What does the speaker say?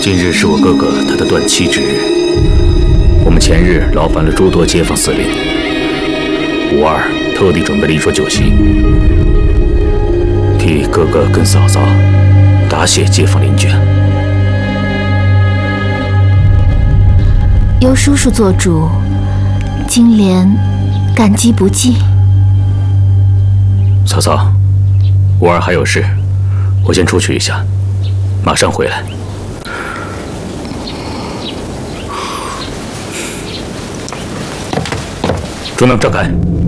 今日是我哥哥他的断妻之日，我们前日劳烦了诸多街坊四邻，吴二特地准备了一桌酒席，替哥哥跟嫂嫂答谢街坊邻居。 由叔叔做主，金莲感激不尽。 嫂嫂，吴二还有事，我先出去一下，马上回来。中灯，让开。